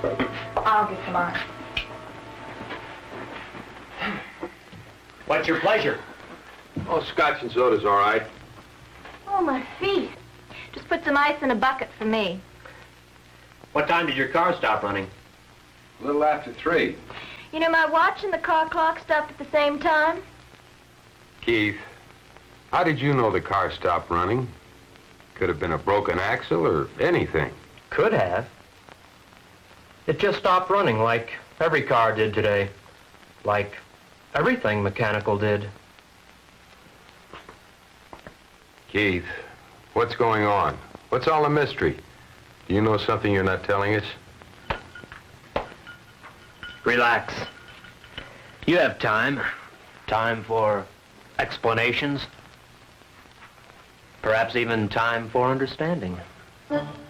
I'll get some ice. What's your pleasure? Oh, scotch and soda's all right. Oh, my feet. Just put some ice in a bucket for me. What time did your car stop running? A little after 3. You know, my watch and the car clock stopped at the same time. Keith, how did you know the car stopped running? Could have been a broken axle or anything. Could have. It just stopped running like every car did today. Like everything mechanical did. Keith, what's going on? What's all the mystery? Do you know something you're not telling us? Relax. You have time. Time for explanations. Perhaps even time for understanding.